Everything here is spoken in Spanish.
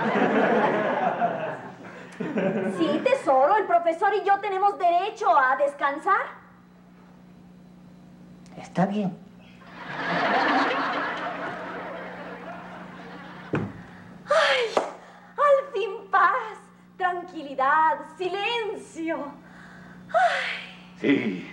Sí, tesoro, el profesor y yo tenemos derecho a descansar. Está bien. ¡Ay! Al fin paz, tranquilidad, silencio. ¡Ay! Sí,